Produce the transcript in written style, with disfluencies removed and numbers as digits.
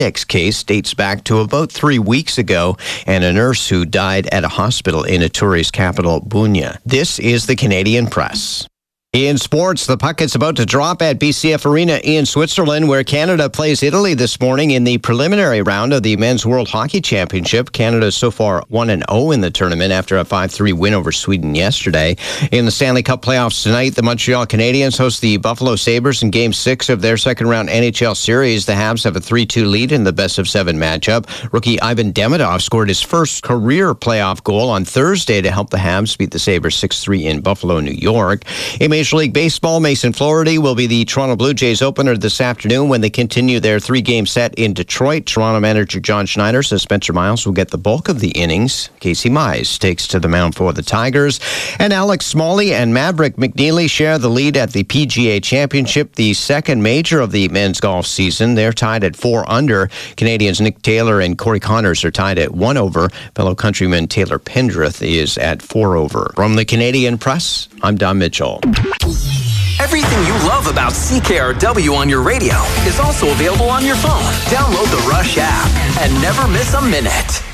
Next case dates back to about 3 weeks ago and a nurse who died at a hospital in Ituri's capital, Bunia. This is the Canadian Press. In sports, the puck is about to drop at BCF Arena in Switzerland, where Canada plays Italy this morning in the preliminary round of the Men's World Hockey Championship. Canada is so far 1-0 in the tournament after a 5-3 win over Sweden yesterday. In the Stanley Cup playoffs tonight, the Montreal Canadiens host the Buffalo Sabres in Game 6 of their second-round NHL series. The Habs have a 3-2 lead in the best-of-7 matchup. Rookie Ivan Demidov scored his first career playoff goal on Thursday to help the Habs beat the Sabres 6-3 in Buffalo, New York. In Major League Baseball, Mason Flaherty will be the Toronto Blue Jays opener this afternoon when they continue their 3-game set in Detroit. Toronto manager John Schneider says Spencer Miles will get the bulk of the innings. Casey Mize takes to the mound for the Tigers. And Alex Smalley and Maverick McNeely share the lead at the PGA Championship, the second major of the men's golf season. They're tied at 4 under. Canadians Nick Taylor and Corey Connors are tied at 1 over. Fellow countryman Taylor Pendrith is at 4 over. From the Canadian Press, I'm Don Mitchell. Everything you love about CKRW on your radio is also available on your phone. Download the Rush app and never miss a minute.